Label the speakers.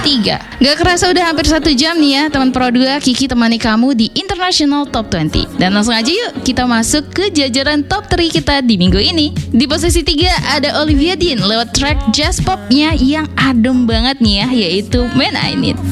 Speaker 1: 3. Gak kerasa udah hampir 1 jam nih ya teman Pro 2, Kiki temani kamu di International Top 20. Dan langsung aja yuk kita masuk ke jajaran top 3 kita di minggu ini. Di posisi 3 ada Olivia Dean lewat track jazz popnya yang adem banget nih ya, yaitu Man I Need.